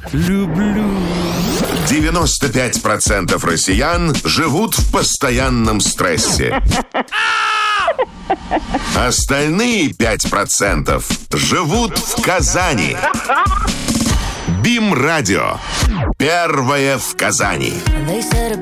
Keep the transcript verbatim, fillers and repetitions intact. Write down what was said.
люблю. девяносто пять процентов россиян живут в постоянном стрессе. Остальные пять процентов живут в Казани. БИМ-радио. Первое в Казани.